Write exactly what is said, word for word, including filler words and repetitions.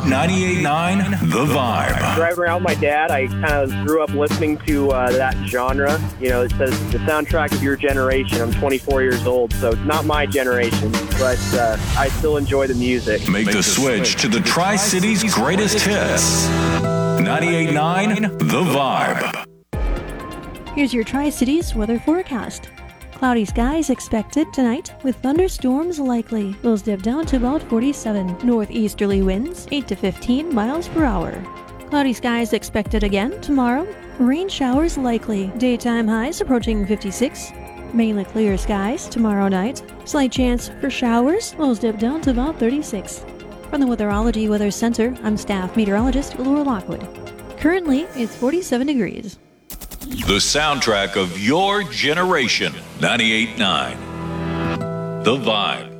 ninety-eight point nine The Vibe. Driving around with my dad, I kind of grew up listening to uh, that genre. You know, it says the soundtrack of your generation. I'm twenty-four years old, so it's not my generation, but uh, I still enjoy the music. Make the switch to the Tri-Cities greatest hits. ninety-eight point nine The Vibe. Here's your Tri-Cities weather forecast. Cloudy skies expected tonight with thunderstorms likely. Lows dip down to about forty-seven. Northeasterly winds eight to fifteen miles per hour. Cloudy skies expected again tomorrow. Rain showers likely. Daytime highs approaching fifty-six. Mainly clear skies tomorrow night. Slight chance for showers. Lows dip down to about thirty-six. From the Weatherology Weather Center, I'm staff meteorologist Laura Lockwood. Currently, it's forty-seven degrees. The soundtrack of your generation. ninety-eight point nine The Vibe.